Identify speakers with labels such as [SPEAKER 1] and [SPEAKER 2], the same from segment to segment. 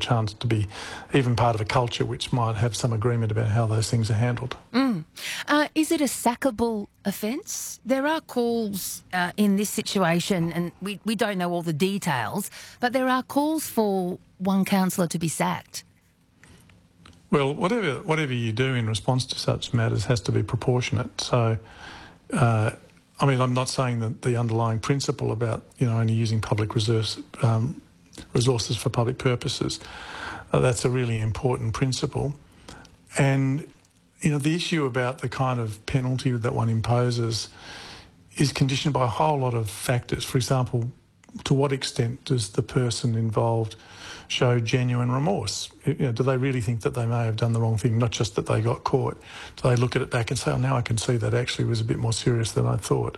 [SPEAKER 1] chance to be even part of a culture which might have some agreement about how those things are handled.
[SPEAKER 2] Is it a sackable offence? There are calls in this situation, and we don't know all the details, but there are calls for one councillor to be sacked.
[SPEAKER 1] Well, whatever you do in response to such matters has to be proportionate. So, I mean, I'm not saying that the underlying principle about, only using public resources for public purposes, that's a really important principle. And, the issue about the kind of penalty that one imposes is conditioned by a whole lot of factors. For example, to what extent does the person involved show genuine remorse? Do they really think that they may have done the wrong thing, not just that they got caught? Do they look at it back and say, oh, now I can see that actually was a bit more serious than I thought?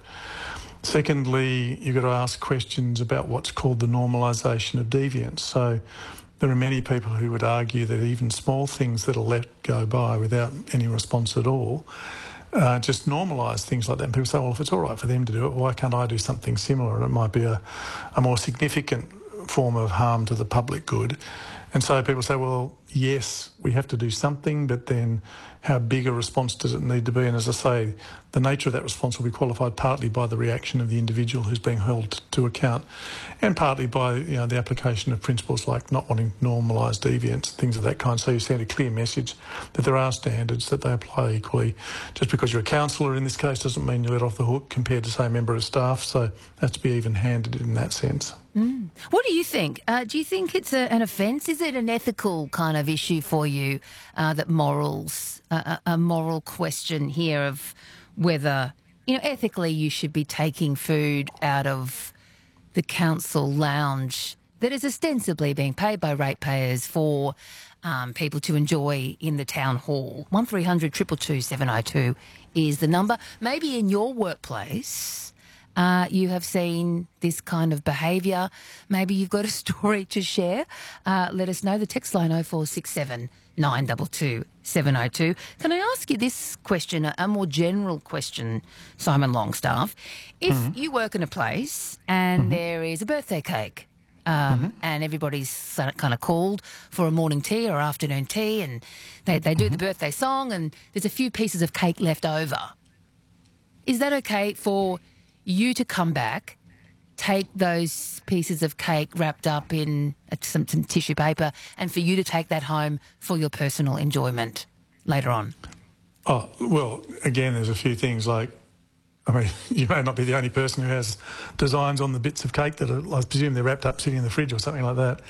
[SPEAKER 1] Secondly, you've got to ask questions about what's called the normalisation of deviance. So there are many people who would argue that even small things that are let go by without any response at all just normalise things like that. And people say, well, if it's all right for them to do it, why can't I do something similar? And it might be a more significant form of harm to the public good. And so people say, well, yes, we have to do something, but then how big a response does it need to be? And as I say, the nature of that response will be qualified partly by the reaction of the individual who's being held to account, and partly by the application of principles like not wanting normalised deviance, things of that kind. So you send a clear message that there are standards, that they apply equally. Just because you're a councillor in this case doesn't mean you're let off the hook compared to, say, a member of staff. So that's to be even-handed in that sense.
[SPEAKER 2] What do you think? Do you think it's an offence? Is it an ethical kind of issue for you, that morals, a moral question here of whether, ethically you should be taking food out of the council lounge that is ostensibly being paid by ratepayers for people to enjoy in the town hall? 1300 222 702 is the number. Maybe in your workplace you have seen this kind of behaviour. Maybe you've got a story to share. Let us know. The text line 0467 922 702. Can I ask you this question, a more general question, Simon Longstaff? If you work in a place and there is a birthday cake and everybody's kind of called for a morning tea or afternoon tea, and they do the birthday song and there's a few pieces of cake left over, is that okay for you to come back, take those pieces of cake wrapped up in some tissue paper, and for you to take that home for your personal enjoyment later on?
[SPEAKER 1] Oh, well, again, there's a few things like, you may not be the only person who has designs on the bits of cake that are, I presume they're wrapped up sitting in the fridge or something like that.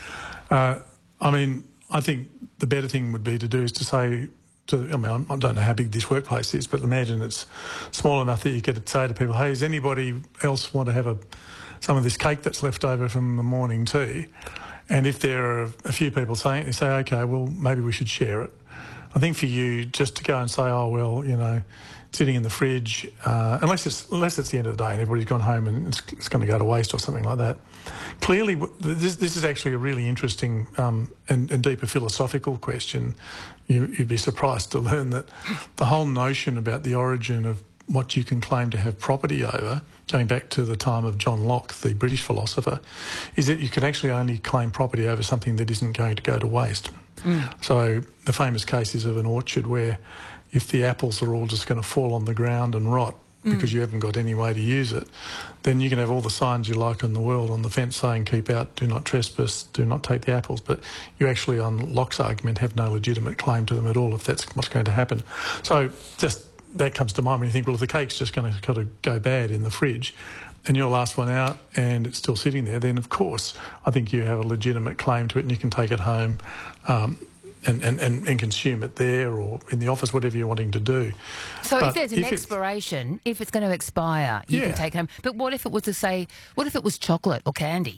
[SPEAKER 1] I think the better thing would be to do is to say, I don't know how big this workplace is, but imagine it's small enough that you could say to people, hey, does anybody else want to have some of this cake that's left over from the morning tea? And if there are a few people saying it, you say, okay, well, maybe we should share it. I think for you just to go and say, oh, well, sitting in the fridge, unless it's the end of the day and everybody's gone home and it's going to go to waste or something like that. Clearly, this is actually a really interesting and deeper philosophical question. You'd be surprised to learn that the whole notion about the origin of what you can claim to have property over, going back to the time of John Locke, the British philosopher, is that you can actually only claim property over something that isn't going to go to waste. So the famous case is of an orchard where if the apples are all just going to fall on the ground and rot because you haven't got any way to use it, then you can have all the signs you like in the world on the fence saying keep out, do not trespass, do not take the apples, but you actually, on Locke's argument, have no legitimate claim to them at all if that's what's going to happen. So just that comes to mind when you think, well, if the cake's just going to kind of go bad in the fridge and your last one out and it's still sitting there, then of course I think you have a legitimate claim to it and you can take it home and consume it there or in the office, whatever you're wanting to do.
[SPEAKER 2] So if there's an expiration, if it's going to expire, you can take it home. But what if it was chocolate or candy?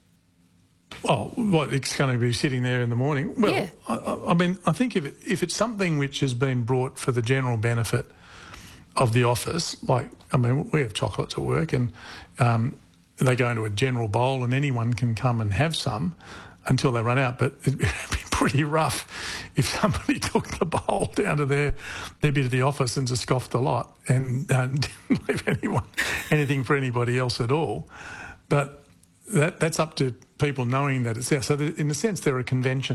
[SPEAKER 1] Oh, what, it's going to be sitting there in the morning? Well, yeah. I think if it's something which has been brought for the general benefit of the office, we have chocolates at work and they go into a general bowl and anyone can come and have some until they run out, but it'd be pretty rough if somebody took the bowl down to their bit of the office and just scoffed a lot and didn't leave anything for anybody else at all. But that's up to people knowing that it's there. So in a sense, there are conventions.